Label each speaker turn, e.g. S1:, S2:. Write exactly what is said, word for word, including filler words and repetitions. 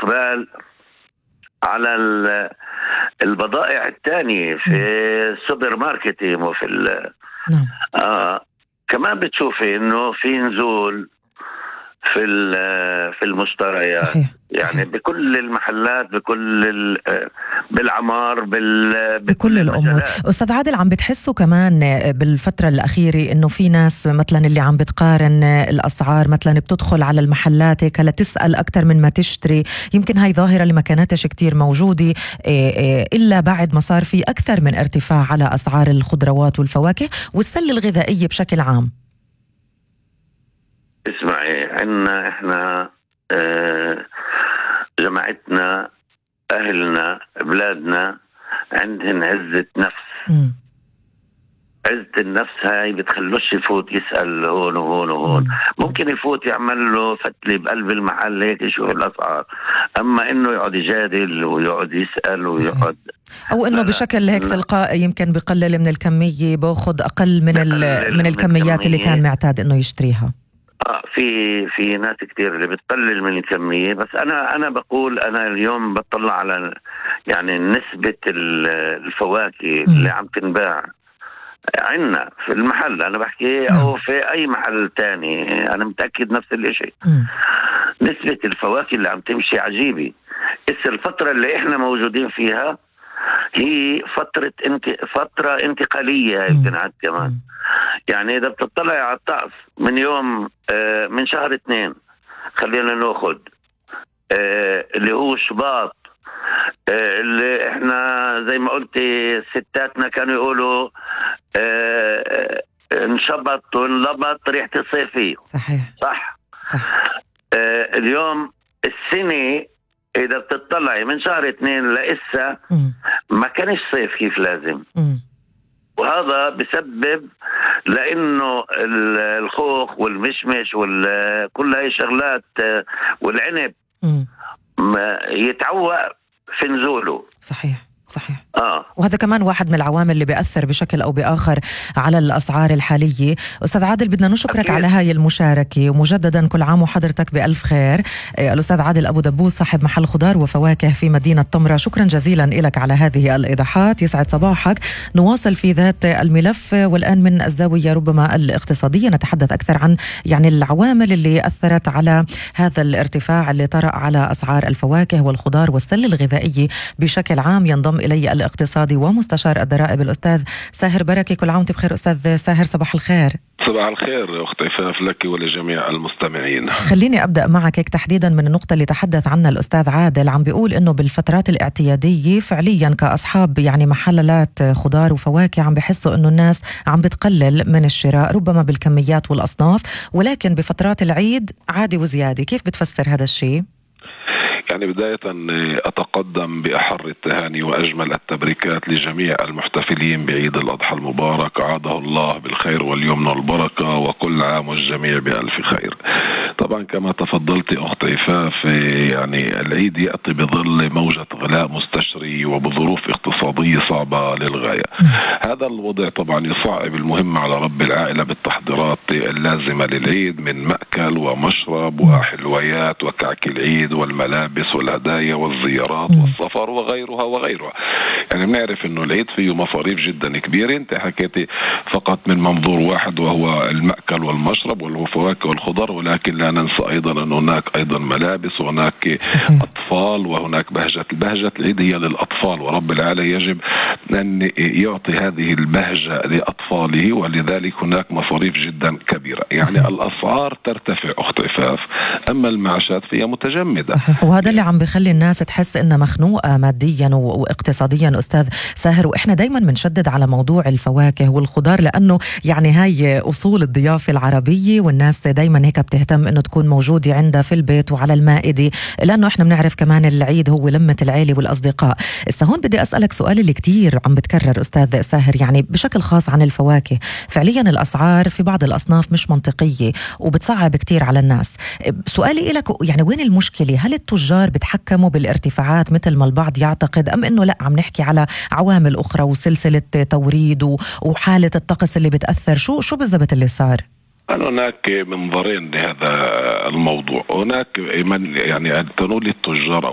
S1: الإقبال على البضائع الثانية في السوبر ماركت وفي ال
S2: نعم.
S1: آه كمان بتشوفي إنه في نزول في في المشتريات.
S2: صحيح.
S1: يعني
S2: صحيح.
S1: بكل المحلات، بكل بالعمار، بال
S2: بكل الأمور. أستاذ عادل، عم بتحسوا كمان بالفترة الأخيرة إنه في ناس مثلا اللي عم بتقارن الأسعار، مثلا بتدخل على المحلات هيك لتسأل أكتر من ما تشتري؟ يمكن هاي ظاهرة اللي ما كانتش كتير موجودة إلا بعد ما صار في أكثر من ارتفاع على أسعار الخضروات والفواكه والسلة الغذائية بشكل عام.
S1: اسمعي، عنا احنا اه جماعتنا، اهلنا، بلادنا عندهم عزة نفس.
S2: م.
S1: عزة النفس هاي بتخلوش يفوت يسأل هون وهون وهون. م. ممكن يفوت يعمل له فتلي بقلب المحل هيك يشوف الأسعار، أما إنه يقعد يجادل ويقعد يسأل ويقعد،
S2: أو إنه بشكل هيك تلقائي يمكن بقلل من الكمية، باخد أقل من من الكميات اللي كان معتاد إنه يشتريها.
S1: آه في في ناس كتير اللي بتقلل من الكمية، بس أنا أنا بقول أنا اليوم بطلع على يعني نسبة الفواكه م. اللي عم تنباع عنا في المحل، أنا بحكي أو في أي محل تاني، أنا متأكد نفس الاشي.
S2: م.
S1: نسبة الفواكه اللي عم تمشي عجيبة. إس الفترة اللي إحنا موجودين فيها هي فترة انت فترة انتقالية يمكن عاد كمان. م. يعني إذا بتطلع على الطقس من يوم آه من شهر اثنين، خلينا ناخد آه اللي هو شباط، آه اللي احنا زي ما قلتي ستاتنا كانوا يقولوا آه انشبط ونلبط ريحة الصيفي.
S2: صحيح.
S1: صح
S2: صح.
S1: آه اليوم السنة إذا بتطلعي من شهر اثنين لإسا ما كانش صيف كيف لازم.
S2: م.
S1: وهذا بسبب لأنه الخوخ والمشمش وكل هاي الشغلات والعنب يتعوق في نزوله.
S2: صحيح. صحيح.
S1: آه.
S2: وهذا كمان واحد من العوامل اللي بيأثر بشكل أو بآخر على الأسعار الحالية. أستاذ عادل، بدنا نشكرك أكيد على هاي المشاركة، ومجددا كل عام وحضرتك بألف خير. الأستاذ عادل أبو دبوس صاحب محل خضار وفواكه في مدينة طمرة، شكرا جزيلا لك على هذه الإيضاحات. يسعد صباحك. نواصل في ذات الملف، والآن من الزاوية ربما الاقتصادية نتحدث أكثر عن يعني العوامل اللي أثرت على هذا الارتفاع اللي طرأ على أسعار الفواكه والخضار والسلة الغذائية بشكل عام. ينضم إلي الاقتصادي ومستشار الضرائب الأستاذ ساهر بركة. كل عام وانت بخير أستاذ ساهر، صباح الخير.
S3: صباح الخير أخت عفاف لك ولجميع المستمعين.
S2: خليني أبدأ معك هيك تحديدا من النقطة اللي تحدث عنها الأستاذ عادل. عم بيقول إنه بالفترات الاعتيادية فعليا كأصحاب يعني محلات خضار وفواكه عم بحسوا إنه الناس عم بتقلل من الشراء ربما بالكميات والأصناف، ولكن بفترات العيد عادي وزيادة. كيف بتفسر هذا الشيء؟
S3: يعني بداية أتقدم بأحر التهاني وأجمل التبريكات لجميع المحتفلين بعيد الأضحى المبارك، عاده الله بالخير واليمن والبركة، وكل عام والجميع بألف خير. طبعا كما تفضلت أخت عفاف، يعني العيد يأتي بظل موجة غلاء مستشري وبظروف اقتصادية صعبة للغاية. هذا الوضع طبعا يصعب المهمة على رب العائلة بالتحضيرات اللازمة للعيد من مأكل ومشرب وحلويات وكعك العيد والملابس والهدايا والزيارات والسفر وغيرها وغيرها. يعني بنعرف انه العيد فيه مصاريف جدا كبيرة. انت حكيتي فقط من منظور واحد وهو المأكل والمشرب والفواكه والخضر، ولكن لا ننسى ايضا ان هناك ايضا ملابس وهناك اطفال وهناك بهجة. البهجة العيد هي للاطفال، ورب العالمين يجب ان يعطي هذه البهجة لاطفاله، ولذلك هناك مصاريف جدا كبيرة. يعني الاسعار ترتفع اخت عفاف، اما المعاشات فهي متجمدة.
S2: صحيح. وهذا اللي عم بخلي الناس تحس إنها مخنوقة ماديا واقتصاديا أستاذ ساهر. وإحنا دايما بنشدد على موضوع الفواكه والخضار لأنه يعني هاي أصول الضيافة العربية، والناس دايما هيك بتهتم إنه تكون موجودة عندها في البيت وعلى المائدة، لأنه إحنا بنعرف كمان العيد هو لمة العيلة والأصدقاء. هون بدي أسألك سؤال اللي كتير عم بتكرر أستاذ ساهر، يعني بشكل خاص عن الفواكه. فعليا الأسعار في بعض الأصناف مش منطقية وبتصعب كتير على الناس. سؤالي إلك يعني وين المشكلة؟ هل التجار بتحكموا بالارتفاعات مثل ما البعض يعتقد، أم إنه لا عم نحكي على عوامل أخرى وسلسلة توريد وحالة الطقس اللي بتأثر؟ شو شو بالضبط اللي صار؟
S3: هناك منظرين لهذا الموضوع. هناك من يعني تنول التجار